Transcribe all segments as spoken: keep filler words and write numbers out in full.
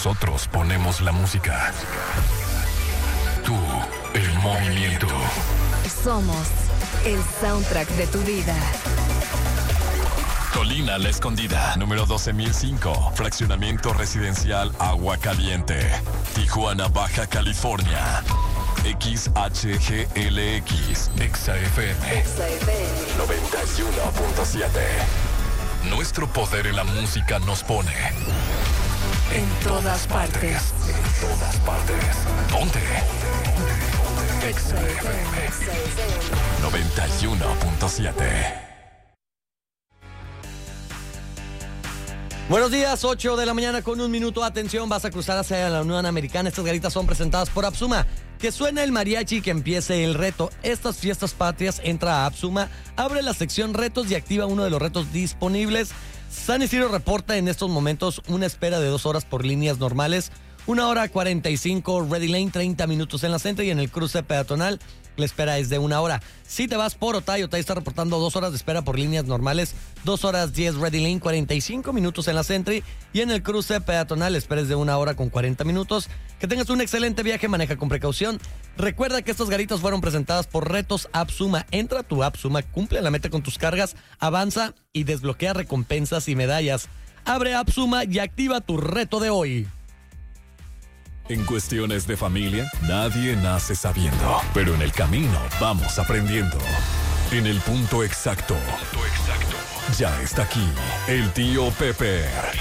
Nosotros ponemos la música. Tú, el movimiento. Somos el soundtrack de tu vida. Colina La Escondida, número doce mil cinco, fraccionamiento residencial Agua Caliente, Tijuana, Baja California. X H G L X, Exa F M, Exa F M noventa y uno punto siete. Nuestro poder en la música nos pone en todas partes. En todas partes. Ponte. Exa F M noventa y uno punto siete. Buenos días, ocho de la mañana con un minuto. Atención, vas a cruzar hacia la Unión Americana. Estas garitas son presentadas por Apsuma. Que suene el mariachi, que empiece el reto. Estas fiestas patrias, entra a Apsuma, abre la sección retos y activa uno de los retos disponibles. San Isidro reporta en estos momentos una espera de dos horas por líneas normales, una hora cuarenta y cinco Ready Lane, treinta minutos en la Centro, y en el cruce peatonal la espera es de una hora. Si te vas por Otay, Otay está reportando dos horas de espera por líneas normales, dos horas diez Ready Lane, cuarenta y cinco minutos en la Sentry, y en el cruce peatonal la espera es de una hora con cuarenta minutos. Que tengas un excelente viaje, maneja con precaución. Recuerda que estas garitas fueron presentadas por Retos Apsuma. Entra a tu Apsuma, cumple la meta con tus cargas, avanza y desbloquea recompensas y medallas. Abre Apsuma y activa tu reto de hoy. En cuestiones de familia, nadie nace sabiendo, pero en el camino vamos aprendiendo. En el punto exacto, punto exacto, ya está aquí el tío Pepe.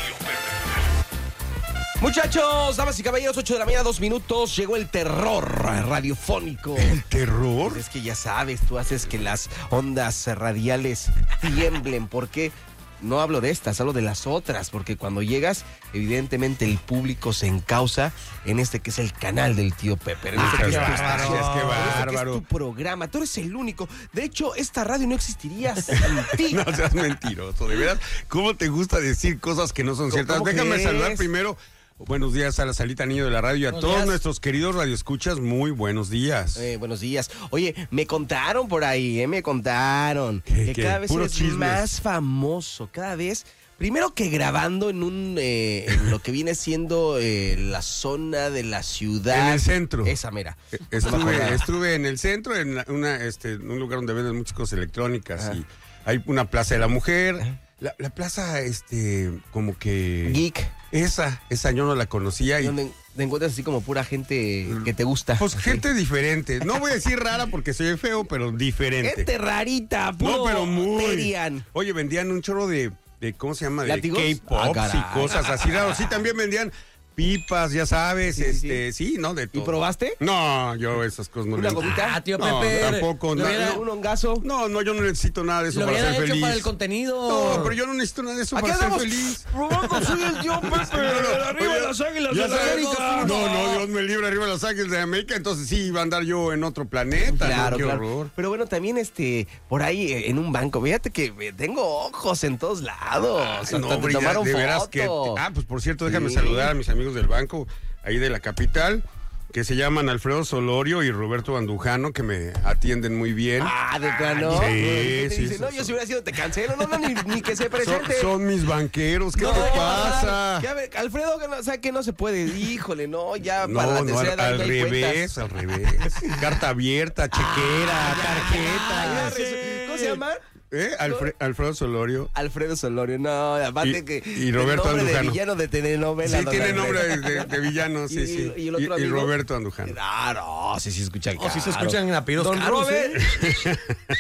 Muchachos, damas y caballeros, ocho de la mañana, dos minutos, llegó el terror radiofónico. ¿El terror? Pues es que ya sabes, tú haces que las ondas radiales tiemblen, porque no hablo de estas, hablo de las otras, porque cuando llegas, evidentemente el público se encausa en este que es el canal del tío Pepe. En este Ah, que qué es tu bárbaro, estación, qué en este bárbaro. que es tu programa, tú eres el único. De hecho, esta radio no existiría sin ti. No seas mentiroso, de verdad. ¿Cómo te gusta decir cosas que no son ciertas? ¿Cómo Déjame crees? saludar primero. Buenos días a la Salita Niño de la Radio y a Buenos todos días. nuestros queridos radioescuchas. Muy buenos días. Eh, buenos días. Oye, me contaron por ahí, eh, me contaron ¿Qué, que qué? cada vez Puros es chismes. más famoso, cada vez. Primero que grabando en un eh, en lo que viene siendo eh, la zona de la ciudad. En el centro. Esa mera. Eh, Me Estuve, acordaba. estuve en el centro, en la- una, este, en un lugar donde venden muchas cosas electrónicas. Ajá. Y hay una plaza de la mujer. Ajá. La, la plaza, este, como que... Geek, Esa, esa yo no la conocía. Y, donde te encuentras así como pura gente que te gusta. pues Así. gente diferente. No voy a decir rara porque soy feo, pero diferente. Gente rarita, puro No, pero muy. Terian. Oye, vendían un chorro de, de ¿cómo se llama? De ¿Látigos? K-pop Ah, caray. y cosas así. Claro, sí, también vendían pipas, ya sabes, Sí, sí, este, sí. ¿no? De ¿Y todo. probaste? No, yo esas cosas no ¿Una le- gomita? Ah, tío No, Pepe. tampoco, Lo no, hubiera, no. ¿Un hongazo? No, no, yo no necesito nada de eso lo para hubiera ser hecho feliz. para el contenido. No, pero yo no necesito nada de eso Aquí para ser andamos feliz. probando, soy el tío Pepe. Arriba Oye, las águilas ya de la sabes, América. No, no, Dios me libre, arriba las águilas de América, entonces sí iba a andar yo en otro planeta. Claro, ¿no? Qué claro. horror. Pero bueno, también este, por ahí eh, en un banco, fíjate que eh, tengo ojos en todos lados. Hasta No, te hombre, ya, tomaron de veras foto. que... Ah, pues por cierto, déjame Sí. saludar a mis amigos del banco, ahí de la capital, que se llaman Alfredo Solorio y Roberto Andujano, que me atienden muy bien. Ah, de plano. Sí, Te sí, dice, sí, no, sí. yo si hubiera sido te cancelo. No, no, ni, ni que se son, presente. son mis banqueros, ¿qué No, te pasa? que a ver, Alfredo, que no, o sea, que no se puede. Híjole, no, ya No, para la no, tercera al, edad al no hay revés, cuentas. al revés. Carta abierta, chequera, Ah, tarjeta. ya, ¿cómo se llama? ¿Eh? Alfre- Alfredo Solorio. Alfredo Solorio, no, aparte Y- que y Roberto el nombre Andujano. de villano de telenovela. Sí, don tiene Alfredo. nombre de, de- de villano, sí, ¿Y- sí. y el otro y, y amigo? Roberto Andujano. Ah, no, sí, sí escuchan. O si se claro. escuchan en apellidos Don caros, Robert. ¿eh?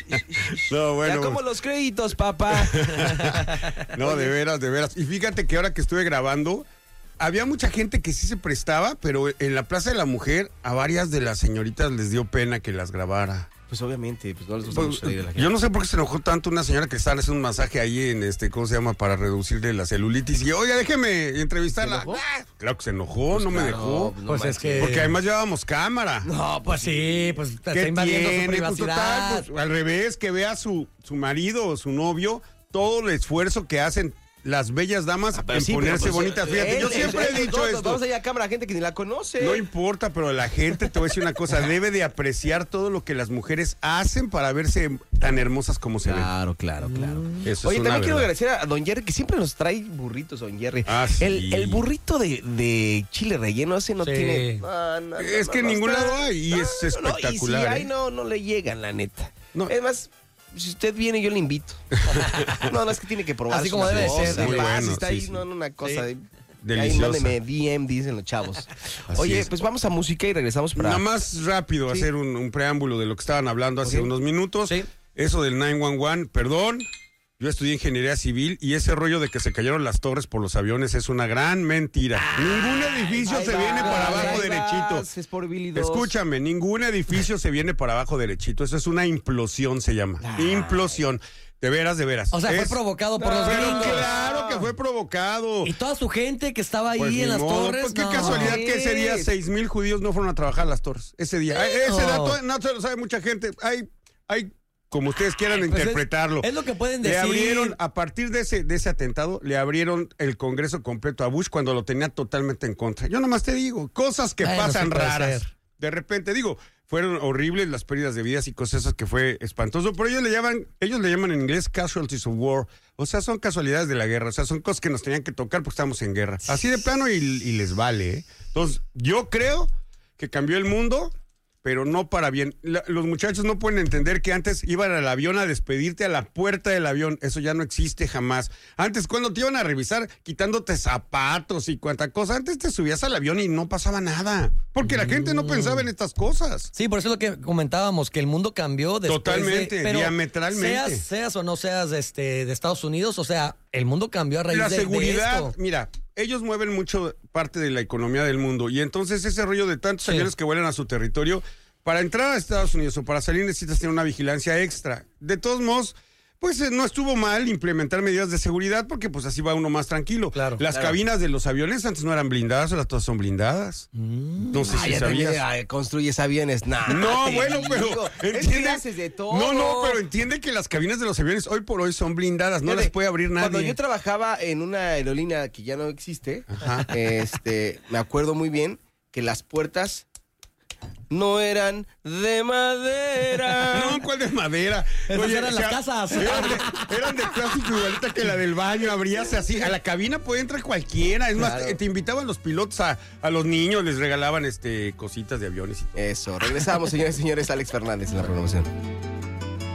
No, bueno. Ya como los créditos, papá. No, de veras, de veras. Y fíjate que ahora que estuve grabando, había mucha gente que sí se prestaba, pero en la Plaza de la Mujer a varias de las señoritas les dio pena que las grabara. Pues obviamente, pues no les gusta Pues, mucho salir de la gente. yo no sé por qué se enojó tanto una señora que estaba haciendo un masaje ahí en este, ¿cómo se llama? Para reducirle la celulitis. Y oye, déjeme entrevistarla. ¿Se enojó? Ah, claro que se enojó, no me Claro, dejó. no Pues es manches. que... Porque además llevábamos cámara. No, pues sí, pues te ¿Qué está invadiendo tiene? su Pues, privacidad. total, pues, al revés, que vea su, su marido o su novio, todo el esfuerzo que hacen las bellas damas Pero en sí, ponerse pero, pues, bonitas. Fíjate, él, yo siempre él, he dicho todos, esto. Vamos allá a cámara, gente que ni la conoce. No importa, pero la gente, te voy a decir una cosa, debe de apreciar todo lo que las mujeres hacen para verse tan hermosas como se ven. Claro, claro, claro. Eso Oye, es una también quiero verdad. agradecer a Don Jerry, que siempre nos trae burritos, Don Jerry. Ah, sí. el, el burrito de, de chile relleno, ese no Sí. tiene... no, no, Es no, que en no ningún está- lado hay, y no, es no, no, espectacular, Y si hay, ¿eh? no, no le llegan, la neta. No. Es más, si usted viene, yo le invito. no, no, es que tiene que probar. Así como debe ser, muy bueno, Está sí, ahí, sí. no, no, una cosa Sí. de... Deliciosa. Ahí mándeme D M, dicen los chavos. Así Oye, es. pues vamos a música y regresamos para... Nada más rápido Sí. hacer un, un preámbulo de lo que estaban hablando hace Ok. unos minutos. Sí. Eso del nueve once, perdón. Yo estudié ingeniería civil y ese rollo de que se cayeron las torres por los aviones es una gran mentira. Ningún edificio Ahí se vas, viene para abajo ahí derechito. vas, es por Billy dos. Escúchame, ningún edificio se viene para abajo derechito. Eso es una implosión, se llama. Implosión. De veras, de veras. O sea, fue Es- provocado por los Pero gringos. claro que fue provocado. Y toda su gente que estaba ahí Pues ni en las modo, torres. pues qué no. casualidad que ese día seis mil judíos no fueron a trabajar a las torres. Ese día. Ay, ese No. dato no se lo sabe mucha gente. Hay, hay, como ustedes quieran Pues es- interpretarlo. es lo que pueden Le decir. abrieron, a partir de ese, de ese atentado, le abrieron el Congreso completo a Bush cuando lo tenía totalmente en contra. Yo nomás te digo, cosas que Bueno, pasan sí puede raras. ser. De repente, digo, fueron horribles las pérdidas de vidas y cosas esas que fue espantoso, pero ellos le llaman, ellos le llaman en inglés casualties of war. O sea, son casualidades de la guerra, o sea, son cosas que nos tenían que tocar porque estamos en guerra. Así de plano y, y les vale, ¿eh? Entonces, yo creo que cambió el mundo, pero no para bien. La- los muchachos no pueden entender que antes iban al avión a despedirte a la puerta del avión. Eso ya no existe jamás. Antes, cuando te iban a revisar quitándote zapatos y cuanta cosa, antes te subías al avión y no pasaba nada. Porque la gente no pensaba en estas cosas. Sí, por eso es lo que comentábamos, que el mundo cambió después Totalmente, de, pero diametralmente. Seas, seas o no seas este, de Estados Unidos, o sea, el mundo cambió a raíz La de, de seguridad, esto. mira, ellos mueven mucho parte de la economía del mundo y entonces ese rollo de tantos Sí. aviones que vuelan a su territorio, para entrar a Estados Unidos o para salir necesitas tener una vigilancia extra. De todos modos, pues eh, no estuvo mal implementar medidas de seguridad porque pues así va uno más tranquilo. Claro, Las claro. cabinas de los aviones antes no eran blindadas, ahora todas son blindadas. No sé Ah, si ya te sabías. vi, ay, construyes aviones. Nah, No, te bueno, digo. pero Es que haces de todo. No, no, pero entiende que las cabinas de los aviones hoy por hoy son blindadas, no Fíjate, las puede abrir nadie. Cuando yo trabajaba en una aerolínea que ya no existe, este, me acuerdo muy bien que las puertas no eran de madera. No, ¿cuál de madera? Esas eran las casas. Eran de, eran de plástico igualita que la del baño, abrías así. A la cabina puede entrar cualquiera. Es más, Claro. te, te invitaban los pilotos a, a los niños, les regalaban este cositas de aviones y todo. Eso, regresamos, señores y señores. Alex Fernández en la programación.